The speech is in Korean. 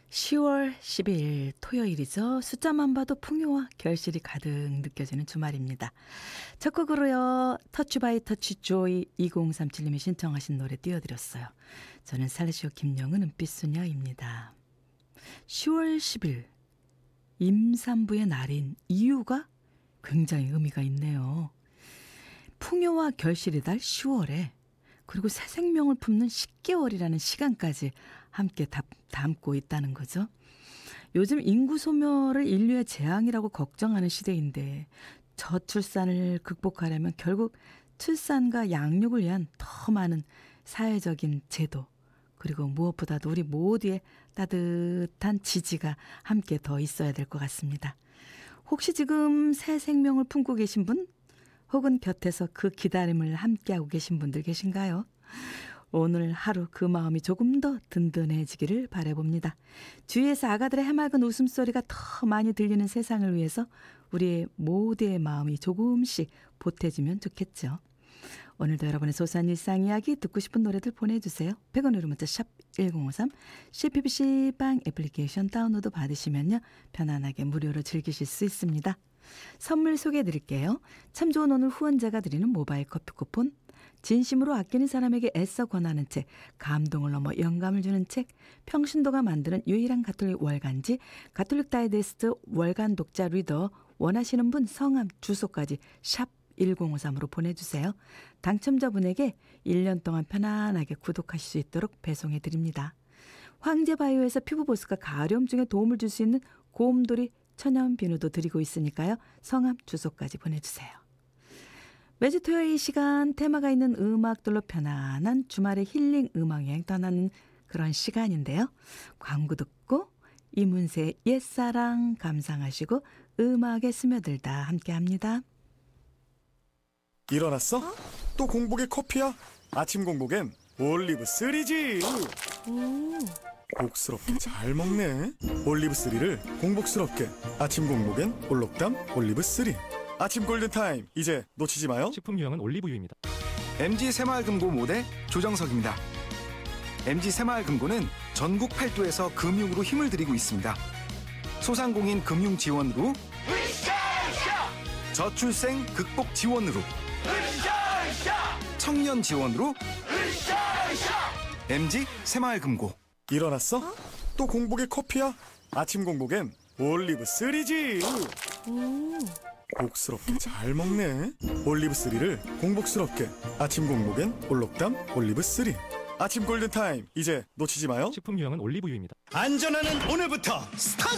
10월 10일 토요일이죠. 숫자만 봐도 풍요와 결실이 가득 느껴지는 주말입니다. 첫 곡으로요. 터치 바이 터치 조이 2037님이 신청하신 노래 띄워드렸어요. 저는 살레시오 김영은 은빛소녀입니다. 10월 10일 임산부의 날인 이유가 굉장히 의미가 있네요. 풍요와 결실의 달 10월에 그리고 새 생명을 품는 10개월이라는 시간까지 함께 담고 있다는 거죠. 요즘 인구 소멸을 인류의 재앙이라고 걱정하는 시대인데 저출산을 극복하려면 결국 출산과 양육을 위한 더 많은 사회적인 제도 그리고 무엇보다도 우리 모두의 따뜻한 지지가 함께 더 있어야 될 것 같습니다. 혹시 지금 새 생명을 품고 계신 분? 혹은 곁에서 그 기다림을 함께하고 계신 분들 계신가요? 오늘 하루 그 마음이 조금 더 든든해지기를 바라봅니다. 주위에서 아가들의 해맑은 웃음소리가 더 많이 들리는 세상을 위해서 우리의 모두의 마음이 조금씩 보태지면 좋겠죠. 오늘도 여러분의 소소한 일상 이야기 듣고 싶은 노래들 보내주세요. 100원으로 문자 샵 1053 CPBC빵 애플리케이션 다운로드 받으시면요. 편안하게 무료로 즐기실 수 있습니다. 선물 소개해드릴게요. 참 좋은 오늘 후원자가 드리는 모바일 커피 쿠폰, 진심으로 아끼는 사람에게 애써 권하는 책, 감동을 넘어 영감을 주는 책, 평신도가 만드는 유일한 가톨릭 월간지, 가톨릭 다이제스트 월간 독자 리더, 원하시는 분 성함, 주소까지 샵 1053으로 보내주세요. 당첨자분에게 1년 동안 편안하게 구독하실 수 있도록 배송해드립니다. 황제바이오에서 피부보습과 가려움 중에 도움을 줄 수 있는 고음돌이 천연 비누도 드리고 있으니까요. 성함, 주소까지 보내주세요. 매주 토요일 이 시간 테마가 있는 음악들로 편안한 주말의 힐링 음악여행 떠나는 그런 시간인데요. 광고 듣고 이문세의 옛사랑 감상하시고 음악에 스며들다 함께합니다. 일어났어? 또 공복에 커피야? 아침 공복엔 올리브 3지. 복스럽게 잘 먹네. 올리브 3를 공복스럽게. 아침 공복엔 올록담 올리브 3. 아침 골든타임 이제 놓치지 마요. 식품 유형은 올리브유입니다. MG 새마을금고 모대 조정석입니다. MG 새마을금고는 전국 8도에서 금융으로 힘을 드리고 있습니다. 소상공인 금융 지원으로, 저출생 극복 지원으로, 청년 지원으로, MG 새마을금고. 일어났어? 또 공복에 커피야? 아침 공복엔 올리브 3지. 복스럽게 잘 먹네. 올리브 3를 공복스럽게. 아침 공복엔 올록담 올리브 3. 아침 골든타임 이제 놓치지 마요. 식품 유형은 올리브유입니다. 안전하는 오늘부터 스타트!